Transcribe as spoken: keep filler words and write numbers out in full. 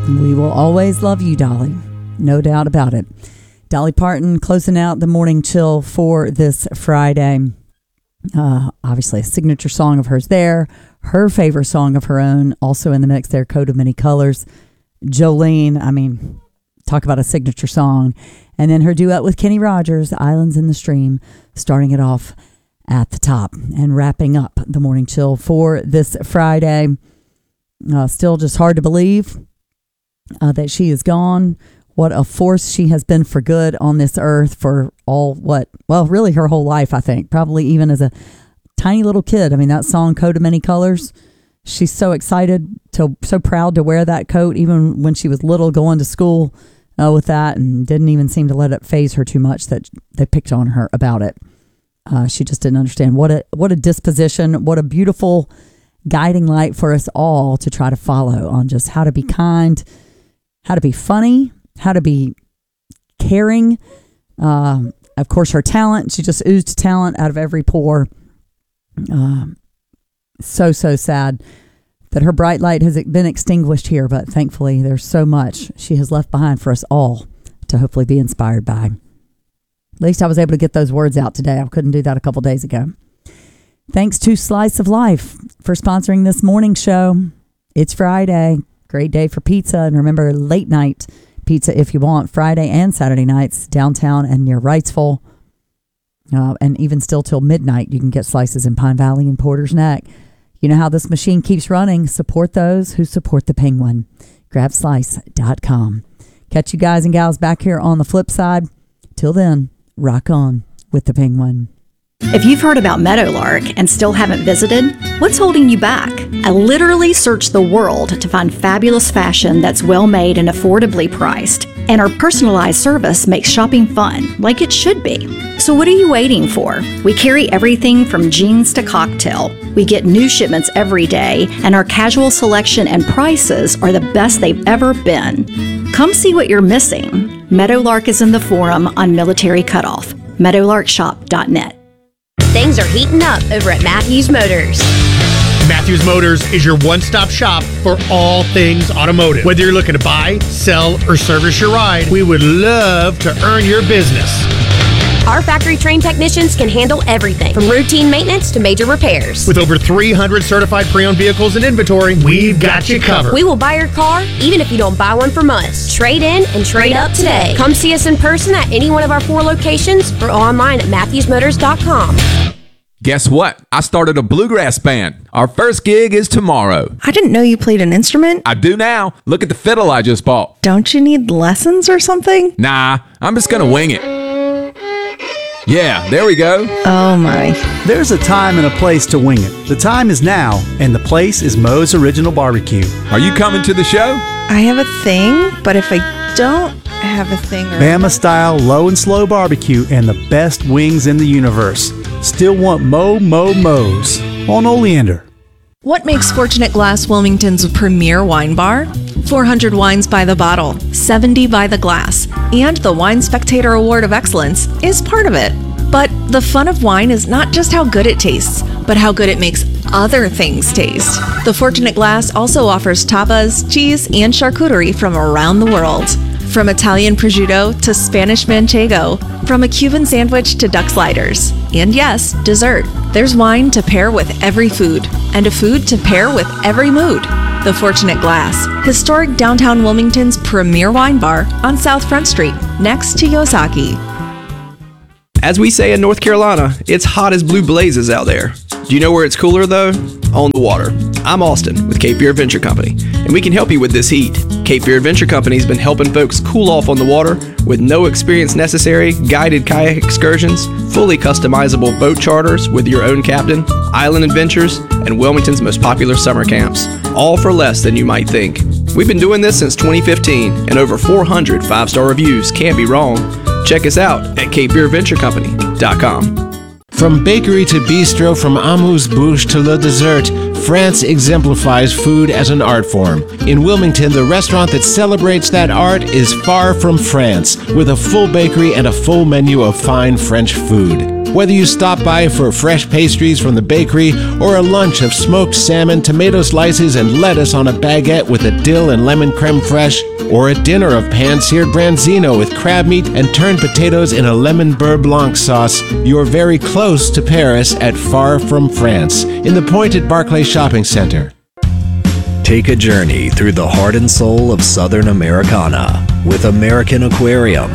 We will always love you, Dolly. No doubt about it. Dolly Parton closing out the morning chill for this Friday. Uh, obviously, a signature song of hers there. Her favorite song of her own, also in the mix there, Coat of Many Colors. Jolene, I mean, talk about a signature song. And then her duet with Kenny Rogers, Islands in the Stream, starting it off at the top and wrapping up the morning chill for this Friday. Uh, still just hard to believe uh, that she is gone. What a force she has been for good on this earth for all what, well, really her whole life, I think. Probably even as a tiny little kid. I mean, that song, Coat of Many Colors, she's so excited, to, so proud to wear that coat, even when she was little going to school uh, with that, and didn't even seem to let it faze her too much that they picked on her about it. Uh, she just didn't understand what a what a disposition, what a beautiful guiding light for us all to try to follow on just how to be kind, how to be funny, how to be caring. Uh, of course, her talent, she just oozed talent out of every pore. Uh, so, so sad that her bright light has been extinguished here, but thankfully there's so much she has left behind for us all to hopefully be inspired by. At least I was able to get those words out today. I couldn't do that a couple days ago. Thanks to Slice of Life for sponsoring this morning show. It's Friday. Great day for pizza. And remember, late night pizza if you want, Friday and Saturday nights, downtown and near Wrightsville. Uh, and even still till midnight, you can get slices in Pine Valley and Porter's Neck. You know how this machine keeps running. Support those who support the Penguin. grab slice dot com. Catch you guys and gals back here on the flip side. Till then, rock on with the Penguin. If you've heard about Meadowlark and still haven't visited, what's holding you back? I literally searched the world to find fabulous fashion that's well made and affordably priced. And our personalized service makes shopping fun, like it should be. So what are you waiting for? We carry everything from jeans to cocktail. We get new shipments every day, and our casual selection and prices are the best they've ever been. Come see what you're missing. Meadowlark is in the Forum on Military Cutoff. meadowlark shop dot net. Things are heating up over at Matthews Motors. Matthews Motors is your one-stop shop for all things automotive. Whether you're looking to buy, sell, or service your ride, we would love to earn your business. Our factory-trained technicians can handle everything from routine maintenance to major repairs. With over three hundred certified pre-owned vehicles in inventory, we've got you covered. We will buy your car even if you don't buy one from us. Trade in and trade up today. Come see us in person at any one of our four locations or online at matthews motors dot com. Guess what? I started a bluegrass band. Our first gig is tomorrow. I didn't know you played an instrument. I do now. Look at the fiddle I just bought. Don't you need lessons or something? Nah, I'm just gonna wing it. Yeah, there we go. Oh my. There's a time and a place to wing it. The time is now, and the place is Moe's Original Barbecue. Are you coming to the show? I have a thing, but if I don't have a thing... Or... Bama style low and slow barbecue and the best wings in the universe. Still want Mo Mo Mo's on Oleander. What makes Fortunate Glass Wilmington's premier wine bar? four hundred wines by the bottle, seventy by the glass, and the Wine Spectator Award of Excellence is part of it. But the fun of wine is not just how good it tastes, but how good it makes other things taste. The Fortunate Glass also offers tapas, cheese, and charcuterie from around the world. From Italian prosciutto to Spanish manchego, from a Cuban sandwich to duck sliders. And yes, dessert. There's wine to pair with every food, and a food to pair with every mood. The Fortunate Glass, historic downtown Wilmington's premier wine bar on South Front Street, next to Yosaki. As we say in North Carolina, it's hot as blue blazes out there. Do you know where it's cooler though? On the water. I'm Austin with Cape Fear Adventure Company, and we can help you with this heat. Cape Fear Adventure Company has been helping folks cool off on the water with no experience necessary, guided kayak excursions, fully customizable boat charters with your own captain, island adventures, and Wilmington's most popular summer camps, all for less than you might think. We've been doing this since twenty fifteen, and over four hundred five-star reviews can't be wrong. Check us out at cape fear adventure company dot com. From bakery to bistro, from amuse-bouche to le dessert, France exemplifies food as an art form. In Wilmington, the restaurant that celebrates that art is Far From France, with a full bakery and a full menu of fine French food. Whether you stop by for fresh pastries from the bakery or a lunch of smoked salmon, tomato slices, and lettuce on a baguette with a dill and lemon creme fraiche, or a dinner of pan-seared branzino with crab meat and turned potatoes in a lemon beurre blanc sauce, you're very close to Paris at Far From France in the Pointed Barclay Shopping Center. Take a journey through the heart and soul of Southern Americana with American Aquarium